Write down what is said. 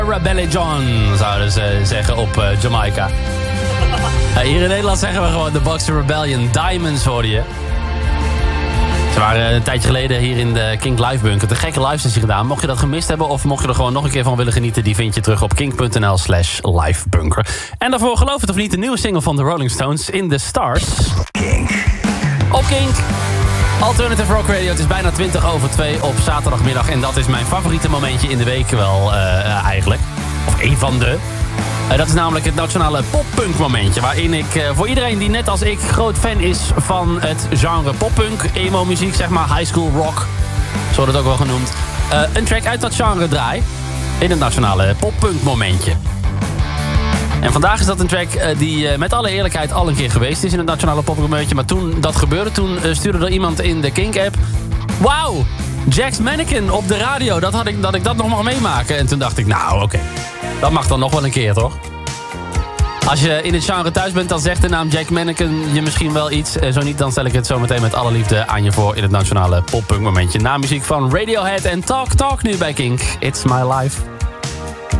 Rebellion John, zouden ze zeggen op Jamaica. Hier in Nederland zeggen we gewoon de Boxer Rebellion. Diamonds hoorde je. Ze waren een tijdje geleden hier in de Kink Live Bunker. De gekke live sessie gedaan. Mocht je dat gemist hebben of mocht je er gewoon nog een keer van willen genieten... die vind je terug op kink.nl/livebunker. En daarvoor, geloof het of niet, de nieuwe single van de Rolling Stones, In the Stars. Kink. Op Kink. Alternative Rock Radio. Het is bijna 2:20 op zaterdagmiddag. En dat is mijn favoriete momentje in de week wel eigenlijk. Of één van de... dat is namelijk het nationale poppunk momentje. Waarin ik voor iedereen die net als ik groot fan is van het genre poppunk, emo muziek, zeg maar, high school rock, zo wordt het ook wel genoemd, een track uit dat genre draai in het nationale poppunk momentje. En vandaag is dat een track die met alle eerlijkheid al een keer geweest is in het nationale poppunk momentje. Maar toen dat gebeurde, toen stuurde er iemand in de Kink app: wauw, Jack's Mannequin op de radio, dat ik dat nog mag meemaken. En toen dacht ik, nou oké. Dat mag dan nog wel een keer, toch? Als je in het genre thuis bent, dan zegt de naam Jack Mannequin je misschien wel iets. Zo niet, dan stel ik het zo meteen met alle liefde aan je voor in het nationale poppunk momentje. Na muziek van Radiohead en Talk Talk nu bij Kink. It's My Life.